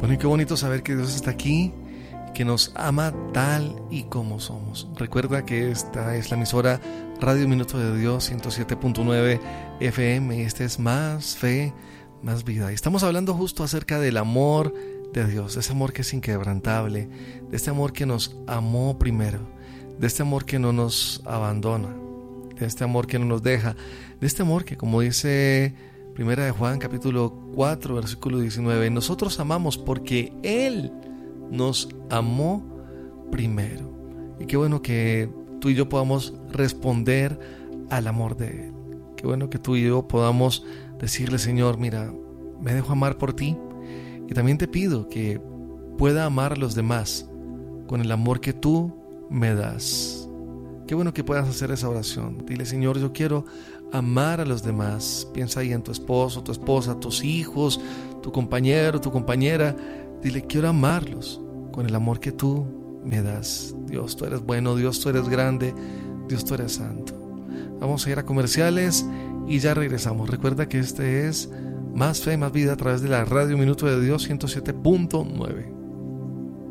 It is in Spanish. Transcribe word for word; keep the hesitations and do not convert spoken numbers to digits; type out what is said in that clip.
Bueno, y qué bonito saber que Dios está aquí, que nos ama tal y como somos. Recuerda que esta es la emisora Radio Minuto de Dios ciento siete punto nueve F M y este es Más Fe, Más Vida. Y estamos hablando justo acerca del amor de Dios, de ese amor que es inquebrantable, de este amor que nos amó primero, de este amor que no nos abandona, de este amor que no nos deja, de este amor que, como dice Primera de Juan capítulo cuatro versículo diecinueve, nosotros amamos porque Él nos amó primero. Y qué bueno que tú y yo podamos responder al amor de Él. Qué bueno que tú y yo podamos decirle: Señor, mira, me dejo amar por ti, y también te pido que pueda amar a los demás con el amor que tú me das. Qué bueno que puedas hacer esa oración. Dile: Señor, yo quiero amar a los demás. Piensa ahí en tu esposo, tu esposa, tus hijos, tu compañero, tu compañera. Dile: quiero amarlos con el amor que tú me das. Dios, tú eres bueno. Dios, tú eres grande. Dios, tú eres santo. Vamos a ir a comerciales y ya regresamos. Recuerda que este es Más Fe, Más Vida a través de la Radio Minuto de Dios ciento siete punto nueve.